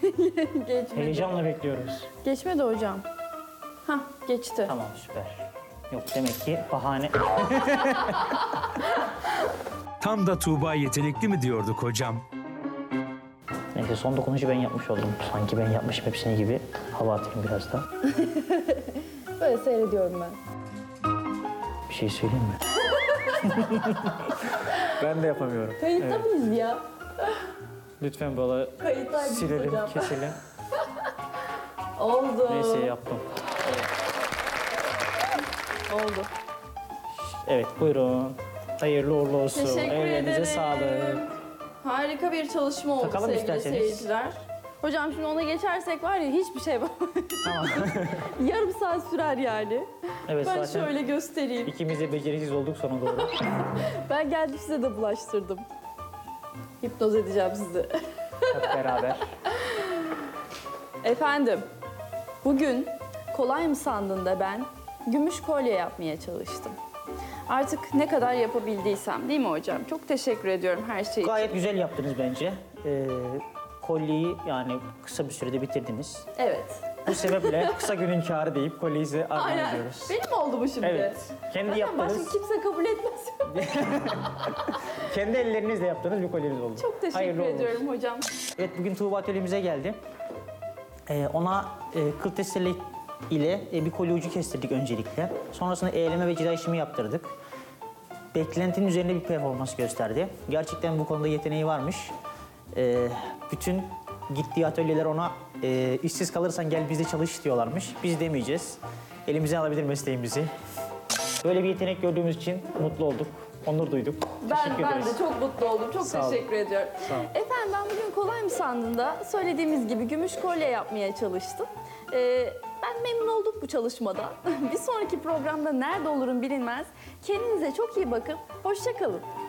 Geçmedi. Heyecanla bekliyoruz. Geçmedi hocam. Hah, geçti. Tamam, süper. Yok, demek ki bahane. Tam da Tuğba yetenekli mi diyorduk hocam? Neyse, son dokunuşu ben yapmış oldum. Sanki ben yapmışım hepsini gibi. Hava atayım biraz da. Böyle seyrediyorum ben. Bir şey söyleyeyim mi? Ben de yapamıyorum. Kayıtta mıyız ya? Lütfen böyle Kayıttayız silelim, hocam. keselim. Oldu. Neyse, yaptım. Oldu. Evet, buyurun. Hayırlı uğurlu olsun. Teşekkür Ellerinize ederim. sağlık. Harika bir çalışma oldu Takalım sevgili isterseniz. seyirciler. Hocam şimdi ona geçersek var ya hiçbir şey Tamam. yarım saat sürer yani. Evet, Ben zaten şöyle göstereyim. ikimiz de beceriksiz olduk sona doğru. Ben geldim size de bulaştırdım. Hipnoz edeceğim sizi. Hep beraber. Efendim, bugün kolay mı sandın da ben gümüş kolye yapmaya çalıştım. Artık ne kadar yapabildiysem, değil mi hocam? Çok teşekkür ediyorum her şey için. Gayet güzel yaptınız bence. Kolyeyi yani kısa bir sürede bitirdiniz. Evet. Bu sebeple kısa günün kârı deyip kolyeyi size armağan Aynen. ediyoruz. Benim oldu bu şimdi. Evet. Kendi Zaten başka yaptığınız, kimse kabul etmez. kendi ellerinizle yaptığınız bir kolyeniz oldu. Çok teşekkür Hayırlı uğurlu olsun. ediyorum hocam. Evet, bugün Tuğba atölyemize geldi. Ona kıl testere ile bir kolye ucu kestirdik öncelikle. Sonrasında eğleme ve cila işimi yaptırdık. Beklentinin üzerinde bir performans gösterdi. Gerçekten bu konuda yeteneği varmış. Bütün gittiği atölyeler ona işsiz kalırsan gel bizde çalış diyorlarmış. Biz demeyeceğiz. Elimize alabilir mesleğimizi. Böyle bir yetenek gördüğümüz için mutlu olduk. Onur duyduk. Teşekkür Ben ederiz. de çok mutlu oldum. Çok Sağ olun. teşekkür ediyorum. Sağ olun. Efendim ben bugün kolay mı sandın da söylediğimiz gibi gümüş kolye yapmaya çalıştım. Ben memnun olduk bu çalışmadan. Bir sonraki programda nerede olurum bilinmez. Kendinize çok iyi bakın. Hoşça kalın.